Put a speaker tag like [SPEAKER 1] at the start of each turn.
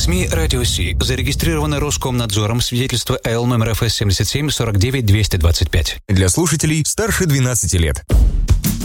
[SPEAKER 1] СМИ «Радио Си». Зарегистрировано Роскомнадзором. Свидетельство Л номер ФС 77 49 225.
[SPEAKER 2] Для слушателей старше 12 лет.